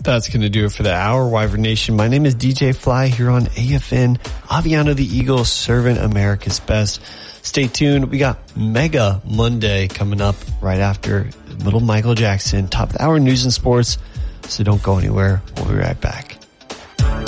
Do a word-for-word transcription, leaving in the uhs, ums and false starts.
that's going to do it for the hour, Wyvern Nation. My name is D J Fly here on A F N, Aviano the Eagle, serving America's best. Stay tuned. We got Mega Monday coming up right after Little Michael Jackson. Top of the hour news and sports. So don't go anywhere. We'll be right back.